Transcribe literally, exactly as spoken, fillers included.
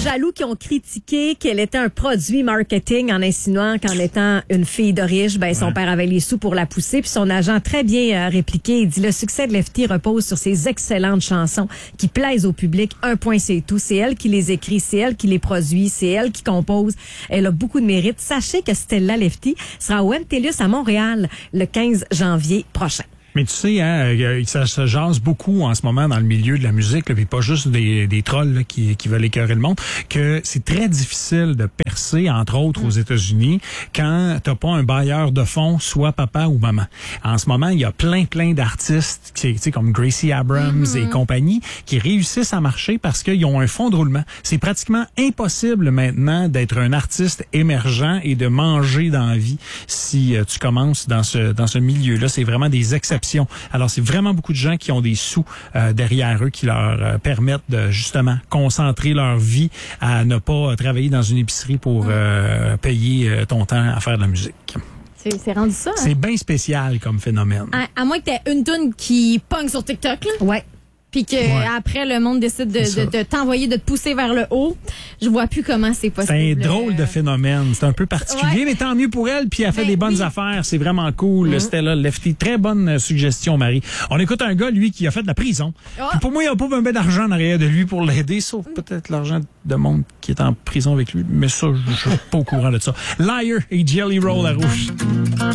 jaloux qui ont critiqué qu'elle était un produit marketing en insinuant qu'en étant une fille de riche, ben, son Ouais. père avait les sous pour la pousser. Puis son agent, très bien euh, répliqué, il dit le succès de Lefty repose sur ses excellentes chansons qui plaisent au public. Un point, c'est tout. C'est elle qui les écrit, c'est elle qui les produit, c'est elle qui compose. Elle a beaucoup de mérite. Sachez que Stella Lefty sera au M T L U S à Montréal le quinze janvier prochain. Mais tu sais, hein, ça se jase beaucoup en ce moment dans le milieu de la musique, là, puis pas juste des, des trolls là, qui, qui veulent écœurer le monde, que c'est très difficile de percer, entre autres aux États-Unis, quand t'as pas un bailleur de fonds, soit papa ou maman. En ce moment, il y a plein, plein d'artistes, tu sais, comme Gracie Abrams mm-hmm. et compagnie, qui réussissent à marcher parce qu'ils ont un fonds de roulement. C'est pratiquement impossible maintenant d'être un artiste émergent et de manger dans la vie si euh, tu commences dans ce dans ce milieu-là. C'est vraiment des exceptions. Alors, c'est vraiment beaucoup de gens qui ont des sous euh, derrière eux qui leur euh, permettent de, justement, concentrer leur vie à ne pas travailler dans une épicerie pour euh, payer euh, ton temps à faire de la musique. C'est, c'est rendu ça. Hein? C'est bien spécial comme phénomène. À, à moins que t'aies une toune qui pogne sur TikTok, là. Ouais. Puis que Ouais. après le monde décide de, de, de t'envoyer, de te pousser vers le haut, je vois plus comment c'est possible. C'est un drôle de phénomène. C'est un peu particulier, Ouais. mais tant mieux pour elle. Puis elle fait Ben des bonnes oui. affaires. C'est vraiment cool. Mm-hmm. Stella Lefty. Très bonne euh, suggestion, Marie. On écoute un gars, lui, qui a fait de la prison. Oh. Puis pour moi, il n'y a pas un peu d'argent en arrière de lui pour l'aider, sauf peut-être l'argent de monde qui est en prison avec lui. Mais ça, je suis pas au courant de ça. Liar et Jelly Roll à rouge.